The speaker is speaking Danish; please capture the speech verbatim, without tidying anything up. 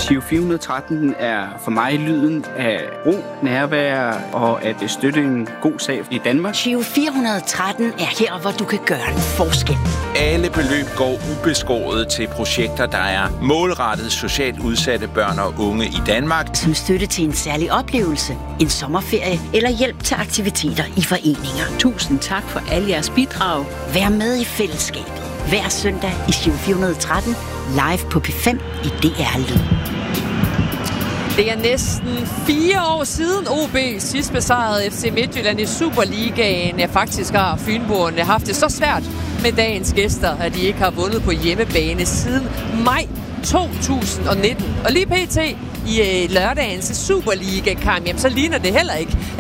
Giro fire hundrede og tretten er for mig lyden af ro, nærvær og at støtte en god sag i Danmark. Giro fire hundrede og tretten er her, hvor du kan gøre en forskel. Alle beløb går ubeskåret til projekter, der er målrettet socialt udsatte børn og unge i Danmark. Som støtte til en særlig oplevelse, en sommerferie eller hjælp til aktiviteter i foreninger. Tusind tak for alle jeres bidrag. Vær med i fællesskabet. Hver søndag i Giro fire hundrede og tretten, live på P fem i D R Lyd. Det er næsten fire år siden O B sidst besejrede F C Midtjylland i Superligaen. Ja, faktisk har fynboerne haft det så svært med dagens gæster, at de ikke har vundet på hjemmebane siden maj to tusind og nitten. Og lige pt. i lørdagens Superliga-kamp, jamen, så ligner det heller ikke,